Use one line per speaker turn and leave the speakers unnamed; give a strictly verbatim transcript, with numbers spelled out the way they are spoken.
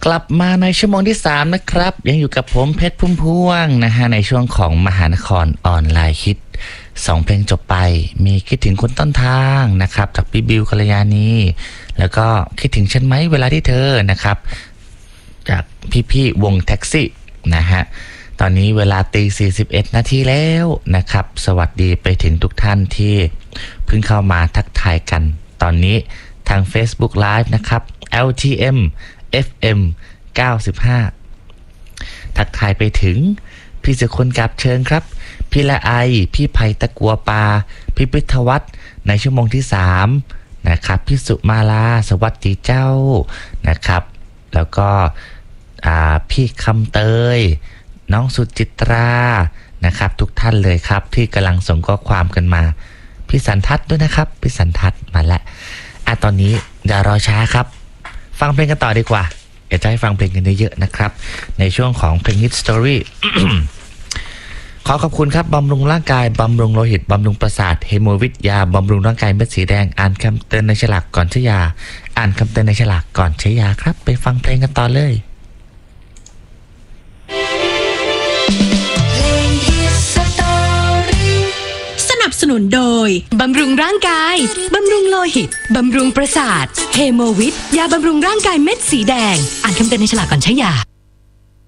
กลับมาในชั่วโมงที่สามนะครับยังอยู่กับผมเพชรพุ่มพวงนะฮะในช่วงของมหานครออนไลน์คิดสองเพลงจบไปมีคิดถึงคนต้นทางนะครับจากพี่บิวกัลยาณีแล้วก็คิดถึงฉันไหมเวลาที่เธอนะครับจากพี่ๆวงแท็กซี่นะฮะตอนนี้เวลาตีสี่สิบเอ็ดนาทีแล้วนะครับสวัสดีไปถึงทุกท่านที่เพิ่งเข้ามาทักทายกันตอนนี้ทาง Facebook Live นะครับ แอล ที เอ็ม เอฟ เอ็ม เก้าสิบห้าทักทายไปถึงพี่สุคนกับเชิญครับพี่ละไอพี่ไผ่ตะกัวปาพี่พิทวัฒน์ในชั่วโมงที่สามนะครับพี่สุมาลาสวัสดีเจ้านะครับแล้วก็พี่คำเตยน้องสุจิตรานะครับทุกท่านเลยครับที่กำลังส่งข้อความกันมาพี่สันทัศน์ด้วยนะครับพี่สันทัศน์มาแล้วอ่ะตอนนี้อย่ารอช้าครับฟังเพลงกันต่อดีกว่าอยากจะให้ฟังเพลงกันเยอะๆนะครับในช่วงของเพลง Hit Story ขอขอบคุณครับบำรุงร่างกายบำรุงโลหิตบำรุงประสาทเฮโมวิทยาบำรุงร่างกายเม็ดสีแดงอ่านคำเตือนในฉลากก่อนใช้ยาอ่านคำเตือนในฉลากก่อนใช้ยาครับไปฟังเพลงกันต่อเลย
สนับสนุนโดยบำรุงร่างกายบำรุงโลหิตบำรุงประสาทเฮโมวิทยาบำรุงร่างกายเม็ดสีแดงอ่านคำเตือนในฉลากก่อนใช้ยา